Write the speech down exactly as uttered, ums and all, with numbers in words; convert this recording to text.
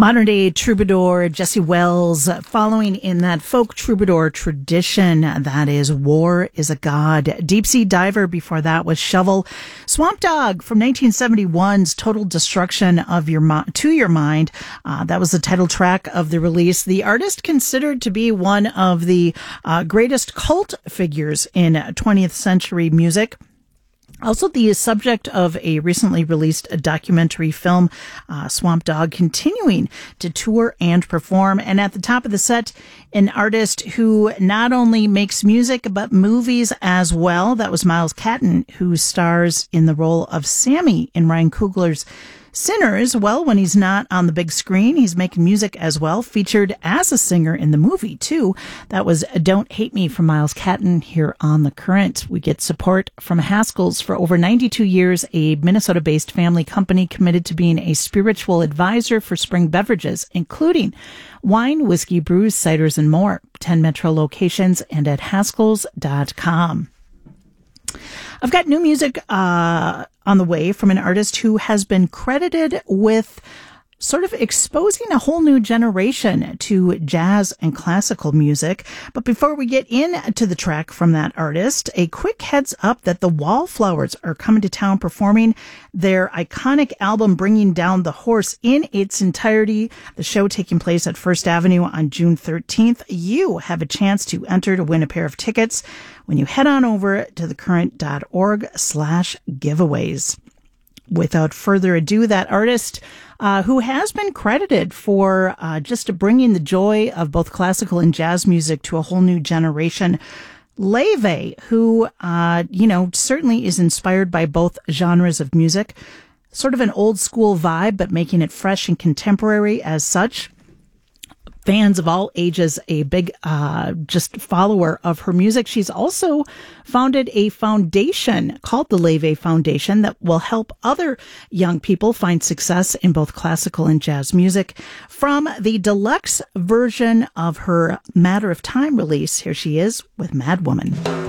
Modern-day troubadour Jesse Wells, following in that folk troubadour tradition, that is War is a God. Deep Sea Diver before that was Shovel. Swamp Dogg from nineteen seventy-one's Total Destruction of Your Mo- to Your Mind. Uh, that was the title track of the release. The artist considered to be one of the uh, greatest cult figures in twentieth century music. Also the subject of a recently released documentary film, uh, Swamp Dogg, continuing to tour and perform. And at the top of the set, an artist who not only makes music, but movies as well. That was Miles Catton, who stars in the role of Sammy in Ryan Coogler's Sinners. Well, when he's not on the big screen, he's making music as well, featured as a singer in the movie, too. That was Don't Hate Me from Miles Catton here on The Current. We get support from Haskell's for over ninety-two years, a Minnesota-based family company committed to being a spiritual advisor for spring beverages, including wine, whiskey, brews, ciders, and more. ten Metro locations and at haskells dot com. I've got new music uh, on the way from an artist who has been credited with sort of exposing a whole new generation to jazz and classical music. But before we get into the track from that artist, a quick heads up that the Wallflowers are coming to town performing their iconic album Bringing Down the Horse in its entirety. The show taking place at First Avenue on June thirteenth. You have a chance to enter to win a pair of tickets when you head on over to thecurrent.org slash giveaways. Without further ado, that artist uh, who has been credited for uh, just bringing the joy of both classical and jazz music to a whole new generation, Leve, who, uh, you know, certainly is inspired by both genres of music, sort of an old school vibe, but making it fresh and contemporary as such. Fans of all ages, a big uh, just follower of her music. She's also founded a foundation called the Leve Foundation that will help other young people find success in both classical and jazz music. From the deluxe version of her Matter of Time release, here she is with Mad Woman.